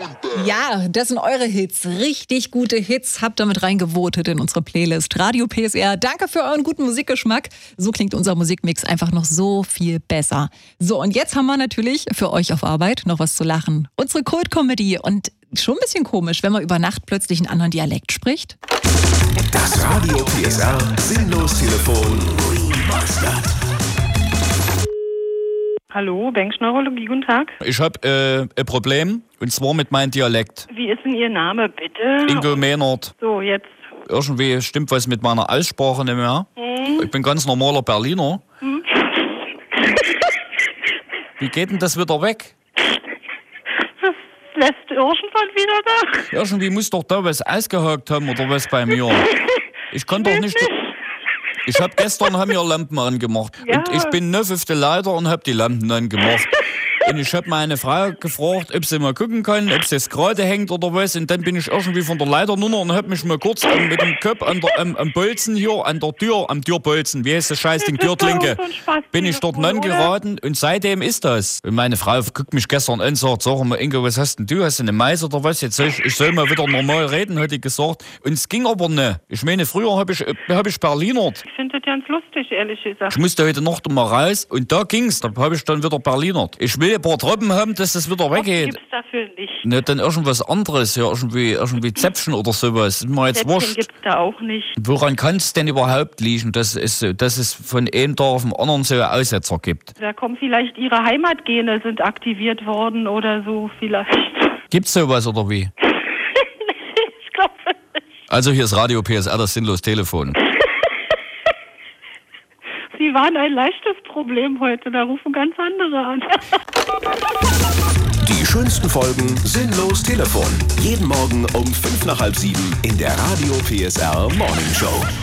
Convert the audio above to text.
Ja, das sind eure Hits. Richtig gute Hits. Habt damit reingevotet in unsere Playlist. Radio PSR, danke für euren guten Musikgeschmack. So klingt unser Musikmix einfach noch so viel besser. So, und jetzt haben wir natürlich für euch auf Arbeit noch was zu lachen. Unsere Kult-Comedy. Und schon ein bisschen komisch, wenn man über Nacht plötzlich einen anderen Dialekt spricht. Das Radio PSR Sinnlos-Telefon. Hallo, Bankschneurologie, guten Tag. Ich habe ein Problem, und zwar mit meinem Dialekt. Wie ist denn Ihr Name, bitte? Ingo Mehnert. So, jetzt. Irgendwie stimmt was mit meiner Aussprache nicht mehr. Ich bin ganz normaler Berliner. Wie geht denn das wieder weg? Das lässt irgendwann wieder da. Irgendwie muss doch da was ausgehakt haben oder was bei mir. Ich kann doch nicht... Ich habe gestern wir Lampen angemacht. Ja. Und ich bin neu auf der Leiter und habe die Lampen angemacht. Und ich habe meine Frau gefragt, ob sie mal gucken kann, ob sie es gerade hängt oder was. Und dann bin ich irgendwie von der Leiter runter und habe mich mal kurz mit dem Kopf am Bolzen hier, an der Tür, am Türbolzen, wie heißt das Scheißding, Türklinke, bin ich dort geraten und seitdem ist das. Und meine Frau guckt mich gestern an und sagt, sag mal Ingo, was hast denn du? Hast du eine Mais oder was? Jetzt ich soll mal wieder normal reden, hat die gesagt. Und es ging aber nicht. Ich meine, früher hab ich Berlinert. Ich finde das ganz lustig, ehrlich gesagt. Ich musste heute Nacht mal raus und da ging's. Da habe ich dann wieder Berlinert. Ich will ein paar Tropfen haben, dass das wieder weggeht. Gibt's dafür nicht. Ne, dann irgendwas anderes, ja, irgendwie Zäpfchen oder sowas. Ist mir jetzt Zäpfchen wurscht. gibt's da auch nicht. Woran kann es denn überhaupt liegen, dass es von einem Tag auf den anderen so Aussetzer gibt? Da kommen vielleicht Ihre Heimatgene sind aktiviert worden oder so vielleicht. Gibt's sowas oder wie? Ich glaube nicht. Also hier ist Radio PSR, das Sinnlos-Telefon. Sie waren ein leichtes Problem heute, da rufen ganz andere an. Die schönsten Folgen Sinnlos-Telefon. Jeden Morgen um 6:55 in der Radio PSR Morning Show.